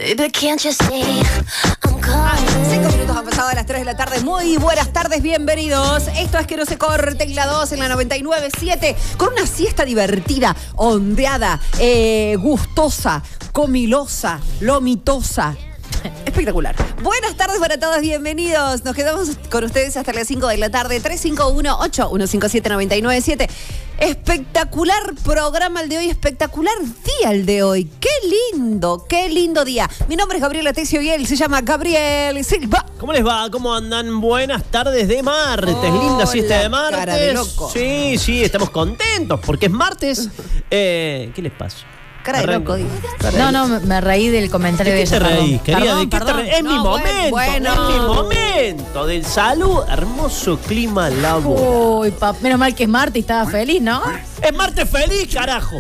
Baby, can't you see I'm calling? 5 minutos han pasado de las 3 de la tarde. Muy buenas tardes, bienvenidos. Esto es Que No Se Corte en la 2, en la 99.7, con una siesta divertida, ondeada, gustosa, comilosa, lomitosa. Espectacular. Buenas tardes para todos, bienvenidos. Nos quedamos con ustedes hasta las 5 de la tarde. 351-8157-997. Espectacular programa el de hoy, espectacular día el de hoy. Qué lindo día. Mi nombre es Gabriela Tesio y él se llama Gabriel Silva. ¿Cómo les va? ¿Cómo andan? Buenas tardes de martes. Linda siesta de martes. Cara de loco. Sí, estamos contentos porque es martes. ¿Qué les pasa? Cara de loco, digo. No, me reí del comentario de ¿De qué te ella. reís, querida? ¿De qué te Perdón. reís? Es mi momento, bueno. es mi momento del salud, hermoso clima laboral. Uy, menos mal que es martes y estaba feliz, ¿no? Es martes feliz, carajo.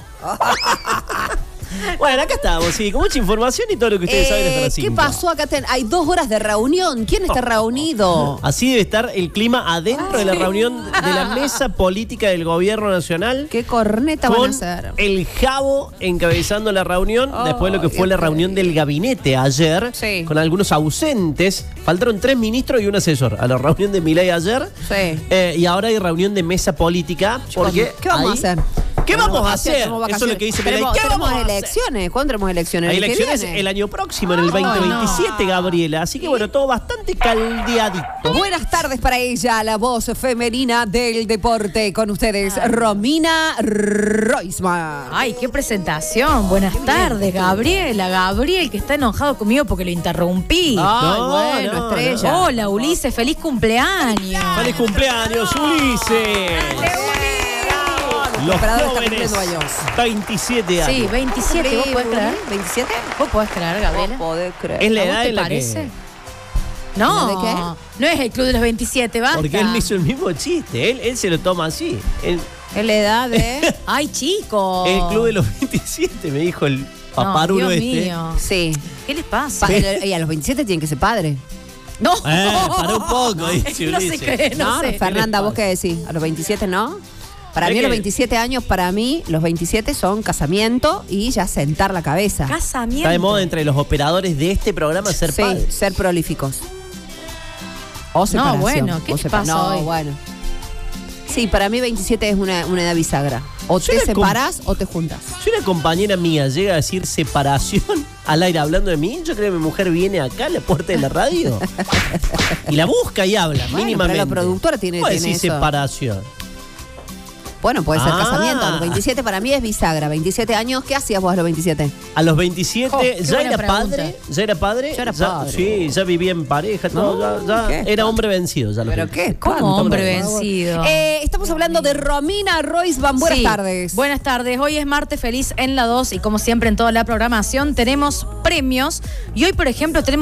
Bueno, acá estamos, sí, con mucha información y todo lo que ustedes saben hasta las 5. ¿Qué pasó acá? Hay 2 horas de reunión. ¿Quién está reunido? Así debe estar el clima adentro de la reunión de la mesa política del gobierno nacional. ¿Qué corneta van a Con hacer? el Jabo encabezando la reunión, después de lo que fue la reunión del gabinete ayer, Sí. con algunos ausentes. Faltaron 3 ministros y un asesor a la reunión de Milei ayer. Sí. Y ahora hay reunión de mesa política. Porque ¿Qué vamos a hacer? ¿Qué vamos a hacer? Tenemos Eso es lo que dice Milei. Tenemos, ¿Qué vamos a hacer? elecciones. ¿Cuándo tenemos elecciones? Hay ¿El que elecciones viene? el año próximo, en el 2027, Gabriela. Así que bueno, todo bastante caldeadito. Buenas tardes para ella, la voz femenina del deporte. Con ustedes, Romina Roisman. Ay, qué presentación. Buenas tardes, Gabriela. Gabriel, que está enojado conmigo porque lo interrumpí. Ay, bueno, estrella. Hola, Ulises, feliz cumpleaños. ¡Feliz cumpleaños, Ulises! Los operador está jóvenes, cumpliendo años. 27 años. Sí, 27, ¿vos podés creer? ¿27? ¿Vos podés creer, Gabriela? No podés creer. Es la ¿A vos edad te en la parece? que... No, ¿De qué? no es el club de los 27, basta. Porque él me hizo el mismo chiste. Él se lo toma así. Es la edad de... Ay, chico. El club de los 27, me dijo el paparulo Dios este. mío. Sí. ¿Qué les pasa? Y a los 27 tienen que ser padre. No. Para un poco, dice No Ulises. sé qué, no sé. Fernanda, ¿Qué les ¿vos qué decís? ¿A los 27 no? Para Es mí, a que- los 27 años, los 27 son casamiento y ya sentar la cabeza. Casamiento. Está de moda entre los operadores de este programa ser Sí, padres. ser prolíficos. O separación. bueno, ¿qué O te pasa No, hoy? bueno. Sí, para mí 27 es una edad bisagra. O Yo te la separás o te juntas. Si una compañera mía llega a decir separación al aire hablando de mí, yo creo que mi mujer viene acá a la puerta de la radio y la busca y habla, Bueno, mínimamente. pero la productora tiene ¿Cómo decís eso. separación? Bueno, puede ser Ah. casamiento. A los 27 para mí es bisagra. 27 años, ¿qué hacías vos a los 27? A los 27 qué ya buena era pregunta. padre, ya era padre, Ya era padre. sí, ya vivía en pareja, todo, ya ¿qué? era hombre vencido. Ya a los ¿Pero 27. qué? ¿Cómo ¿Cuánto, hombre por favor? vencido? Estamos hablando de Romina Roisman. Buenas Sí. tardes. Buenas tardes. Hoy es martes feliz en la 2 y como siempre en toda la programación tenemos premios. Y hoy, por ejemplo, tenemos